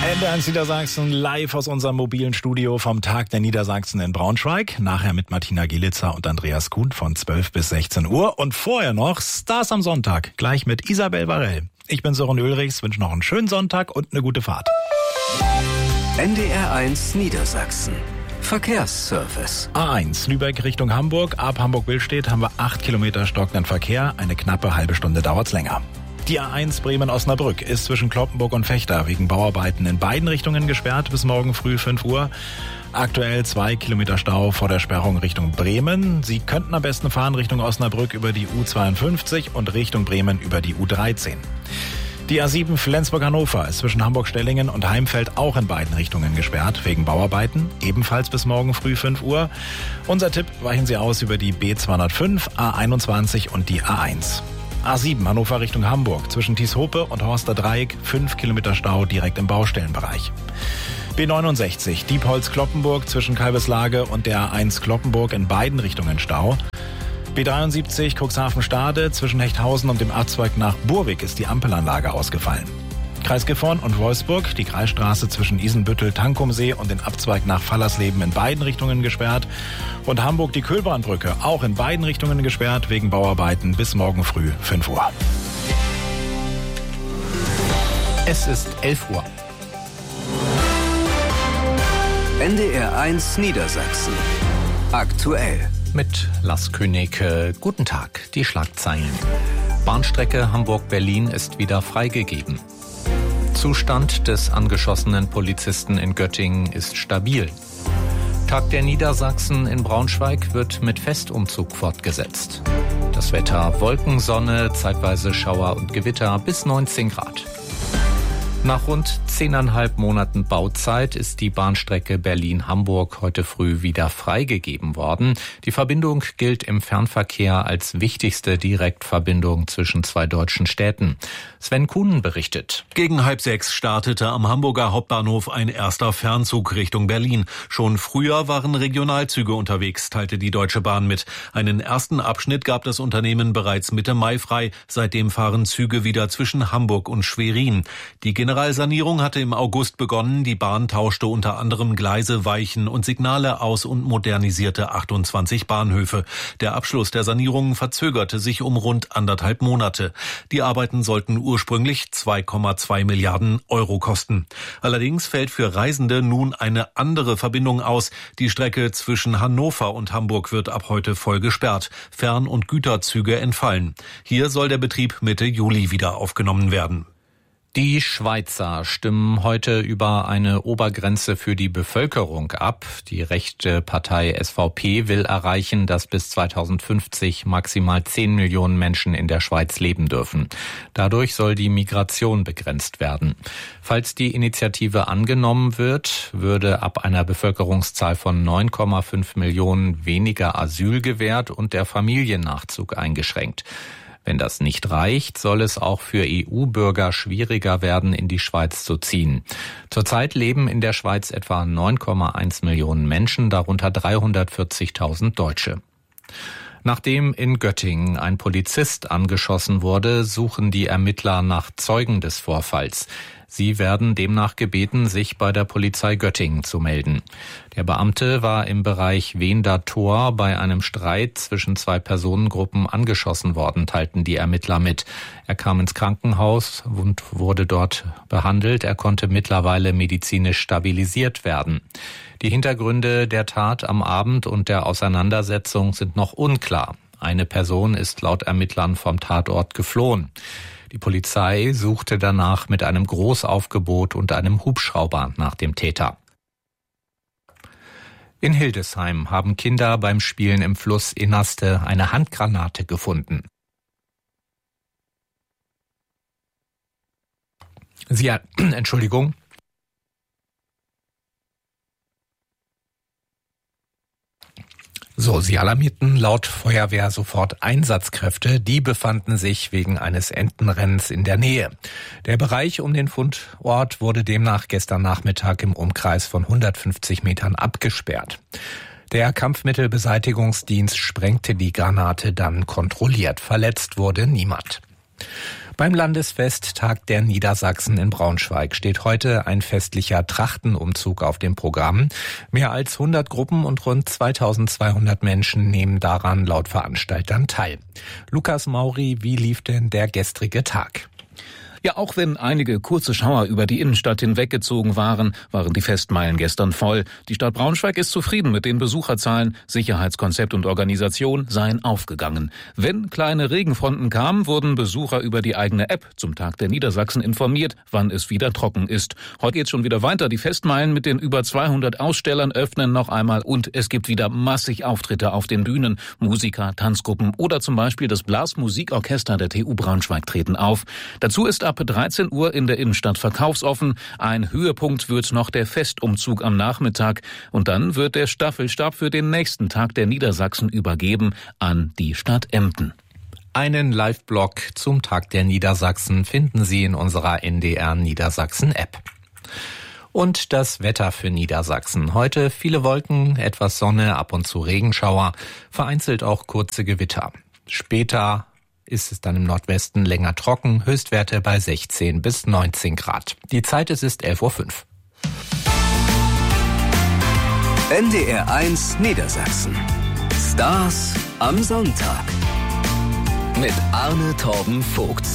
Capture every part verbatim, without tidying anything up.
N D eins Niedersachsen live aus unserem mobilen Studio vom Tag der Niedersachsen in Braunschweig. Nachher mit Martina Gielitzer und Andreas Kuhn von zwölf bis sechzehn Uhr. Und vorher noch Stars am Sonntag, gleich mit Isabel Varell. Ich bin Sören Ulrichs, wünsche noch einen schönen Sonntag und eine gute Fahrt. N D R eins Niedersachsen. Verkehrsservice. A eins Lübeck Richtung Hamburg. Ab Hamburg-Willstedt haben wir acht Kilometer stockenden Verkehr. Eine knappe halbe Stunde dauert's länger. Die A eins Bremen-Osnabrück ist zwischen Kloppenburg und Vechta wegen Bauarbeiten in beiden Richtungen gesperrt bis morgen früh fünf Uhr. Aktuell zwei Kilometer Stau vor der Sperrung Richtung Bremen. Sie könnten am besten fahren Richtung Osnabrück über die U zweiundfünfzig und Richtung Bremen über die U dreizehn. Die A sieben Flensburg-Hannover ist zwischen Hamburg-Stellingen und Heimfeld auch in beiden Richtungen gesperrt wegen Bauarbeiten, ebenfalls bis morgen früh fünf Uhr. Unser Tipp, weichen Sie aus über die B zweihundertfünf, A einundzwanzig und die A eins. A sieben Hannover Richtung Hamburg, zwischen Tieshope und Horster Dreieck, fünf Kilometer Stau direkt im Baustellenbereich. B neunundsechzig Diepholz-Kloppenburg zwischen Kalbeslage und der A eins Kloppenburg in beiden Richtungen Stau. B dreiundsiebzig Cuxhaven-Stade zwischen Hechthausen und dem Abzweig nach Burwig ist die Ampelanlage ausgefallen. Kreis Gifhorn und Wolfsburg, die Kreisstraße zwischen Isenbüttel-Tankumsee und den Abzweig nach Fallersleben in beiden Richtungen gesperrt. Und Hamburg die Köhlbahnbrücke auch in beiden Richtungen gesperrt wegen Bauarbeiten bis morgen früh fünf Uhr. Es ist elf Uhr. N D R eins Niedersachsen. Aktuell. Mit Lars König. Guten Tag, die Schlagzeilen. Bahnstrecke Hamburg-Berlin ist wieder freigegeben. Zustand des angeschossenen Polizisten in Göttingen ist stabil. Tag der Niedersachsen in Braunschweig wird mit Festumzug fortgesetzt. Das Wetter: Wolken, Sonne, zeitweise Schauer und Gewitter bis neunzehn Grad. Nach rund zehneinhalb Monaten Bauzeit ist die Bahnstrecke Berlin-Hamburg heute früh wieder freigegeben worden. Die Verbindung gilt im Fernverkehr als wichtigste Direktverbindung zwischen zwei deutschen Städten. Sven Kuhn berichtet. Gegen halb sechs startete am Hamburger Hauptbahnhof ein erster Fernzug Richtung Berlin. Schon früher waren Regionalzüge unterwegs, teilte die Deutsche Bahn mit. Einen ersten Abschnitt gab das Unternehmen bereits Mitte Mai frei. Seitdem fahren Züge wieder zwischen Hamburg und Schwerin. Die Generalsanierung hatte im August begonnen. Die Bahn tauschte unter anderem Gleise, Weichen und Signale aus und modernisierte achtundzwanzig Bahnhöfe. Der Abschluss der Sanierung verzögerte sich um rund anderthalb Monate. Die Arbeiten sollten ursprünglich zwei Komma zwei Milliarden Euro kosten. Allerdings fällt für Reisende nun eine andere Verbindung aus. Die Strecke zwischen Hannover und Hamburg wird ab heute voll gesperrt. Fern- und Güterzüge entfallen. Hier soll der Betrieb Mitte Juli wieder aufgenommen werden. Die Schweizer stimmen heute über eine Obergrenze für die Bevölkerung ab. Die rechte Partei S V P will erreichen, dass bis zweitausendfünfzig maximal zehn Millionen Menschen in der Schweiz leben dürfen. Dadurch soll die Migration begrenzt werden. Falls die Initiative angenommen wird, würde ab einer Bevölkerungszahl von neun Komma fünf Millionen weniger Asyl gewährt und der Familiennachzug eingeschränkt. Wenn das nicht reicht, soll es auch für E U-Bürger schwieriger werden, in die Schweiz zu ziehen. Zurzeit leben in der Schweiz etwa neun Komma eins Millionen Menschen, darunter dreihundertvierzigtausend Deutsche. Nachdem in Göttingen ein Polizist angeschossen wurde, suchen die Ermittler nach Zeugen des Vorfalls. Sie werden demnach gebeten, sich bei der Polizei Göttingen zu melden. Der Beamte war im Bereich Wehender Tor bei einem Streit zwischen zwei Personengruppen angeschossen worden, teilten die Ermittler mit. Er kam ins Krankenhaus und wurde dort behandelt. Er konnte mittlerweile medizinisch stabilisiert werden. Die Hintergründe der Tat am Abend und der Auseinandersetzung sind noch unklar. Eine Person ist laut Ermittlern vom Tatort geflohen. Die Polizei suchte danach mit einem Großaufgebot und einem Hubschrauber nach dem Täter. In Hildesheim haben Kinder beim Spielen im Fluss Enaste eine Handgranate gefunden. Sie, Entschuldigung. So, sie alarmierten laut Feuerwehr sofort Einsatzkräfte. Die befanden sich wegen eines Entenrennens in der Nähe. Der Bereich um den Fundort wurde demnach gestern Nachmittag im Umkreis von hundertfünfzig Metern abgesperrt. Der Kampfmittelbeseitigungsdienst sprengte die Granate dann kontrolliert. Verletzt wurde niemand. Beim Landesfesttag der Niedersachsen in Braunschweig steht heute ein festlicher Trachtenumzug auf dem Programm. Mehr als hundert Gruppen und rund zweitausendzweihundert Menschen nehmen daran laut Veranstaltern teil. Lukas Mauri, wie lief denn der gestrige Tag? Ja, auch wenn einige kurze Schauer über die Innenstadt hinweggezogen waren, waren die Festmeilen gestern voll. Die Stadt Braunschweig ist zufrieden mit den Besucherzahlen. Sicherheitskonzept und Organisation seien aufgegangen. Wenn kleine Regenfronten kamen, wurden Besucher über die eigene App zum Tag der Niedersachsen informiert, wann es wieder trocken ist. Heute geht's schon wieder weiter. Die Festmeilen mit den über zweihundert Ausstellern öffnen noch einmal und es gibt wieder massig Auftritte auf den Bühnen. Musiker, Tanzgruppen oder zum Beispiel das Blasmusikorchester der T U Braunschweig treten auf. Dazu ist ab dreizehn Uhr in der Innenstadt verkaufsoffen. Ein Höhepunkt wird noch der Festumzug am Nachmittag. Und dann wird der Staffelstab für den nächsten Tag der Niedersachsen übergeben an die Stadt Emden. Einen Live-Blog zum Tag der Niedersachsen finden Sie in unserer N D R Niedersachsen-App. Und das Wetter für Niedersachsen. Heute viele Wolken, etwas Sonne, ab und zu Regenschauer, vereinzelt auch kurze Gewitter. Später ist es dann im Nordwesten länger trocken, Höchstwerte bei sechzehn bis neunzehn Grad. Die Zeit ist, ist elf Uhr fünf. N D R eins Niedersachsen. Stars am Sonntag. Mit Arne Torben Vogts.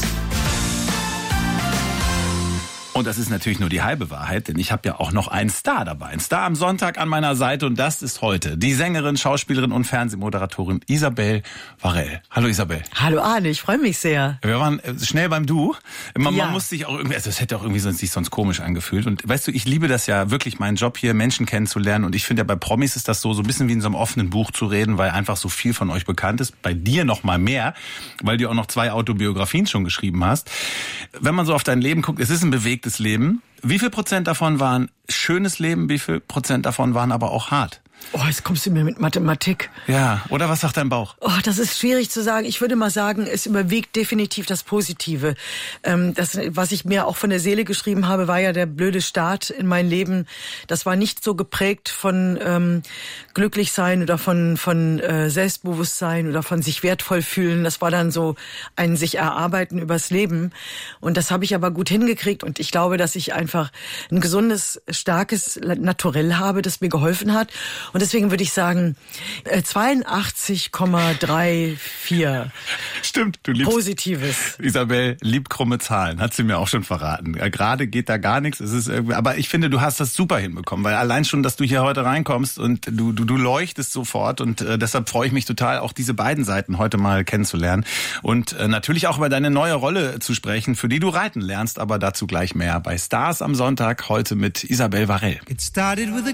Und das ist natürlich nur die halbe Wahrheit, denn ich habe ja auch noch einen Star dabei. Ein Star am Sonntag an meiner Seite und das ist heute die Sängerin, Schauspielerin und Fernsehmoderatorin Isabel Varell. Hallo Isabel. Hallo Arne, ich freue mich sehr. Wir waren schnell beim Du. Man, ja. man muss sich auch irgendwie, also es hätte auch irgendwie sonst sich sonst komisch angefühlt. Und weißt du, ich liebe das ja wirklich, meinen Job hier, Menschen kennenzulernen. Und ich finde ja bei Promis ist das so, so ein bisschen wie in so einem offenen Buch zu reden, weil einfach so viel von euch bekannt ist. Bei dir noch mal mehr, weil du auch noch zwei Autobiografien schon geschrieben hast. Wenn man so auf dein Leben guckt, es ist ein bewegtes Leben. Wie viel Prozent davon waren schönes Leben, wie viel Prozent davon waren aber auch hart? Oh, jetzt kommst du mir mit Mathematik. Ja, oder was sagt dein Bauch? Oh, das ist schwierig zu sagen. Ich würde mal sagen, es überwiegt definitiv das Positive. Ähm, das, was ich mir auch von der Seele geschrieben habe, war ja der blöde Start in mein Leben. Das war nicht so geprägt von ähm, Glücklichsein oder von von äh, Selbstbewusstsein oder von sich wertvoll fühlen. Das war dann so ein sich erarbeiten übers Leben. Und das habe ich aber gut hingekriegt. Und ich glaube, dass ich einfach ein gesundes, starkes Naturell habe, das mir geholfen hat. Und deswegen würde ich sagen, zweiundachtzig Komma vierunddreißig. Stimmt, du liebst. Positives. Isabel liebt krumme Zahlen, hat sie mir auch schon verraten. Gerade geht da gar nichts. Es ist irgendwie, aber ich finde, du hast das super hinbekommen, weil allein schon, dass du hier heute reinkommst und du du, du leuchtest sofort und äh, deshalb freue ich mich total, auch diese beiden Seiten heute mal kennenzulernen und äh, natürlich auch über deine neue Rolle zu sprechen, für die du reiten lernst, aber dazu gleich mehr bei Stars am Sonntag heute mit Isabel Varell. It started with a